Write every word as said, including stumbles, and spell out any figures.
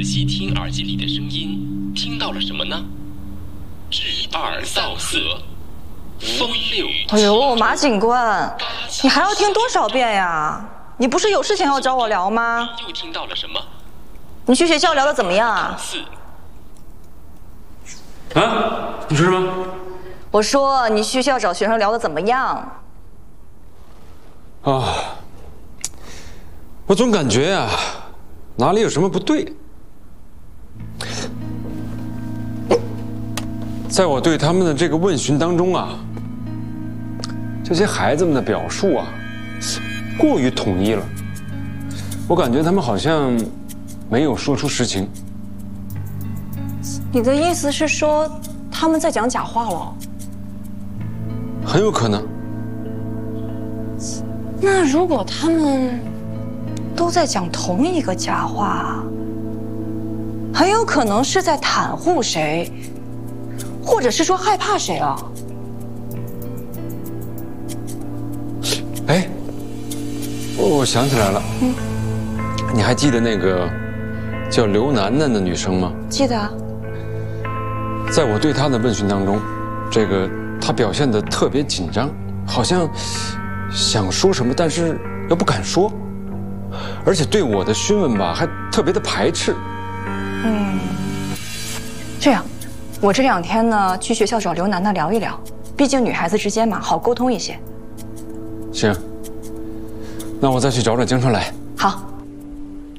细听耳机里的声音，听到了什么呢？至二到四，风六。 哎呦，马警官，你还要听多少遍呀？你不是有事情要找我聊吗？ 又听到了什么？ 你去学校聊得怎么样啊？ 四。 啊，你说什么？ 我说你去学校找学生聊得怎么样？ 啊，我总感觉呀、啊，哪里有什么不对。在我对他们的这个问询当中啊，这些孩子们的表述啊，过于统一了。我感觉他们好像没有说出实情。 你的意思是说他们在讲假话了？ 很有可能。 那如果他们都在讲同一个假话，很有可能是在袒护谁，或者是说害怕谁啊？ 哎，我想起来了，嗯，你还记得那个叫刘楠楠的女生吗？ 记得啊。 在我对她的问询当中，这个她表现得特别紧张，好像想说什么，但是又不敢说，而且对我的询问吧，还特别的排斥。 嗯，这样，我这两天呢去学校找刘楠楠聊一聊，毕竟女孩子之间嘛，好沟通一些。 行，那我再去找找江川来。 好。